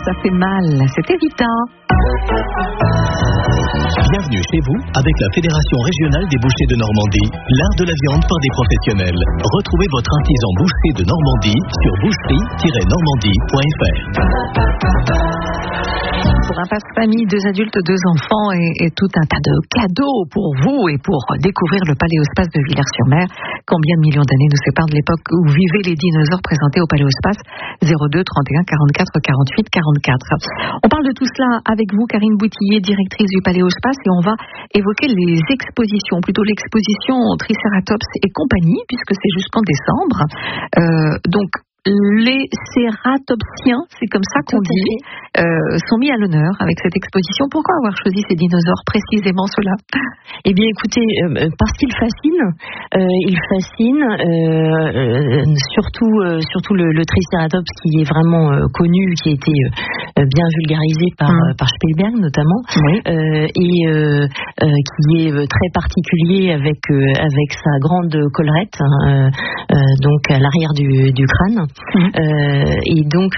ça fait mal, c'est évident. Bienvenue chez vous avec la Fédération régionale des bouchers de Normandie, l'art de la viande par des professionnels. Retrouvez votre artisan boucher de Normandie sur boucherie-normandie.fr. Pour un passe-famille, 2 adultes, 2 enfants et tout un tas de cadeaux pour vous et pour découvrir le Paléospace de Villers-sur-Mer. Combien de millions d'années nous séparent de l'époque où vivaient les dinosaures présentés au Paléospace? 02 31 44 48 44. On parle de tout cela avec vous, Karine Boutillier, directrice du Paléospace, et on va évoquer les expositions, plutôt l'exposition Triceratops et compagnie, puisque c'est jusqu'en décembre. Donc, les cératopsiens, c'est comme ça qu'on dit, sont mis à l'honneur avec cette exposition. Pourquoi avoir choisi ces dinosaures, précisément ceux-là? Eh bien, écoutez, parce qu'ils fascinent. Ils fascinent, surtout le Triceratops qui est vraiment connu, qui a été bien vulgarisé par Spielberg notamment, oui. Et qui est très particulier avec sa grande collerette, donc à l'arrière du crâne. Et donc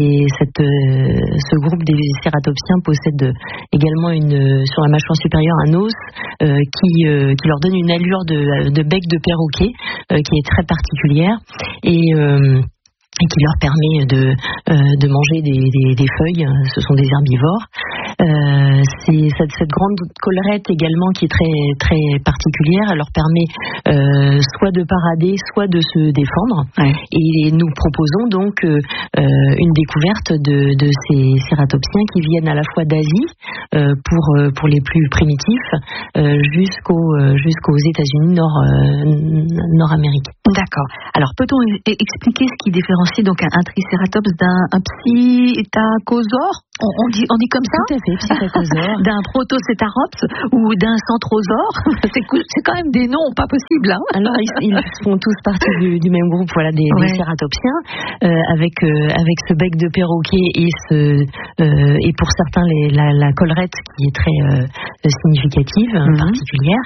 ce groupe des cératopsiens possède également sur la mâchoire supérieure un os qui leur donne une allure de bec de perroquet qui est très particulière et qui leur permet de manger des feuilles. Ce sont des herbivores. C'est cette grande collerette également qui est très très particulière. Elle leur permet soit de parader, soit de se défendre. Ouais. Et nous proposons donc une découverte de ces cératopsiens qui viennent à la fois d'Asie pour les plus primitifs jusqu'aux États-Unis nord-amérique. D'accord. Alors peut-on expliquer ce qui différencie donc un Triceratops d'un Psittacosaure? On dit comme ça? Tout à fait, Psittacosaure. D'un Protocétarops ou d'un Centrosaure? C'est quand même des noms pas possibles, hein? Alors ils font tous partie du même groupe, voilà, des cératopsiens, avec ce bec de perroquet et pour certains la collerette qui est très significative, particulière.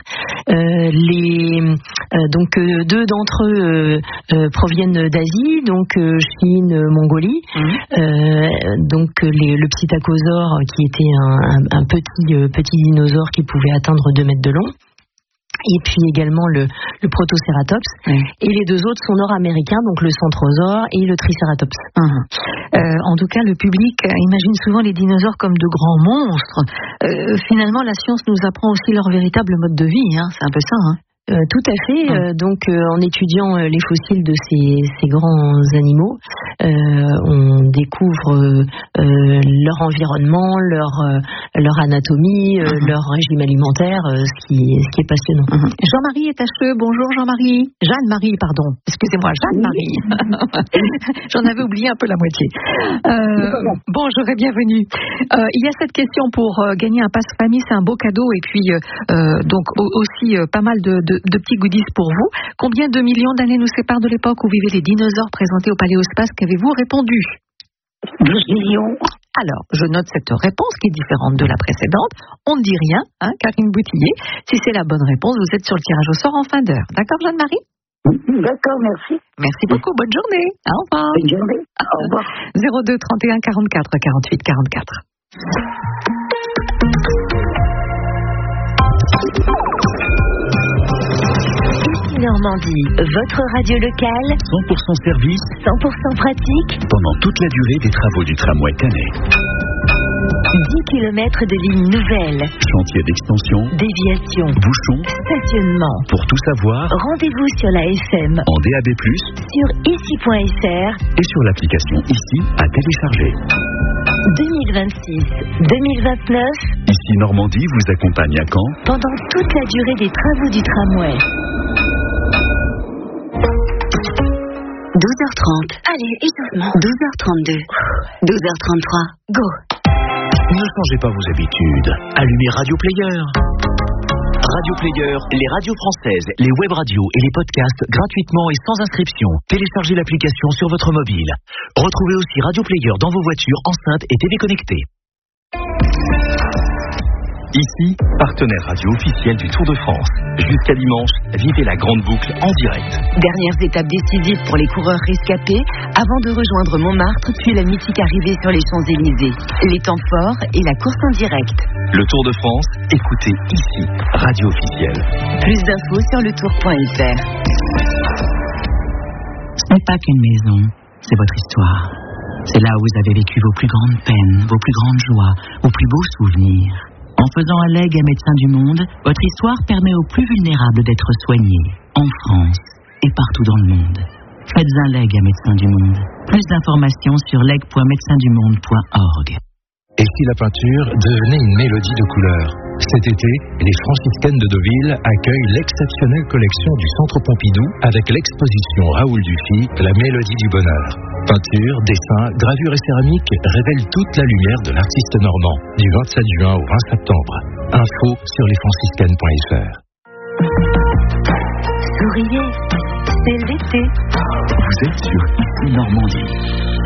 Donc 2 d'entre eux proviennent d'Asie, donc Chine, Mongolie. Donc le Psittacosaure qui était un petit dinosaure qui pouvait atteindre 2 mètres de long. Et puis également le Protocératops. Et les 2 autres sont nord-américains, donc le Centrosaure et le Triceratops. En tout cas, le public imagine souvent les dinosaures comme de grands monstres. Finalement, la science nous apprend aussi leur véritable mode de vie, hein. C'est un peu ça, hein. Tout à fait. Donc, en étudiant les fossiles de ces grands animaux, on découvre leur environnement, leur anatomie, leur régime alimentaire, ce qui est passionnant. Jean-Marie Etacheux, bonjour Jean-Marie. Jeanne-Marie, pardon. Excusez-moi, Jeanne-Marie. J'en avais oublié un peu la moitié. Bonjour et bienvenue. Il y a cette question pour gagner un passe-famille, c'est un beau cadeau, et puis donc aussi pas mal de petits goodies pour vous. Combien de millions d'années nous séparent de l'époque où vivaient les dinosaures présentés au Paléospace? Qu'avez-vous répondu? 12 millions. Alors, je note cette réponse qui est différente de la précédente. On ne dit rien, hein, Karine Boutillier. Si c'est la bonne réponse, vous êtes sur le tirage au sort en fin d'heure. D'accord, Jeanne-Marie? D'accord, merci. Merci beaucoup, bonne journée. Au revoir. Bonne journée, au revoir. 02 31 44 48 44. Normandie, votre radio locale, 100% service, 100% pratique, pendant toute la durée des travaux du tramway Canet. 10 km de lignes nouvelles, Chantier d'extension, déviation, bouchons, stationnement. Pour tout savoir, Rendez-vous sur la FM, en DAB+, sur ici.fr et sur l'application Ici à télécharger. 2026-2029, Ici Normandie vous accompagne à Caen pendant toute la durée des travaux du tramway. 12h30. Allez, étouffement. 12h32. 12h33. Go. Ne changez pas vos habitudes. Allumez Radio Player. Radio Player, les radios françaises, les web radios et les podcasts gratuitement et sans inscription. Téléchargez l'application sur votre mobile. Retrouvez aussi Radio Player dans vos voitures, enceintes et télé connectées. Ici, partenaire radio officiel du Tour de France. Jusqu'à dimanche, vivez la grande boucle en direct. Dernières étapes décisives pour les coureurs rescapés avant de rejoindre Montmartre puis la mythique arrivée sur les Champs-Élysées. Les temps forts et la course en direct. Le Tour de France, écoutez ici, radio officielle. Plus d'infos sur letour.fr. Ce n'est pas qu'une maison, c'est votre histoire. C'est là où vous avez vécu vos plus grandes peines, vos plus grandes joies, vos plus beaux souvenirs. En faisant un legs à Médecins du Monde, votre histoire permet aux plus vulnérables d'être soignés, en France et partout dans le monde. Faites un leg à Médecins du Monde. Plus d'informations sur leg.médecindumonde.org. Et si la peinture devenait une mélodie de couleurs? Cet été, les franciscaines de Deauville accueillent l'exceptionnelle collection du Centre Pompidou avec l'exposition Raoul Dufy, La Mélodie du Bonheur. Peinture, dessin, gravure et céramique révèlent toute la lumière de l'artiste normand, du 27 juin au 20 septembre. Info sur lesfranciscaines.fr. Souriez, c'est l'été. Vous êtes sur Ici Normandie.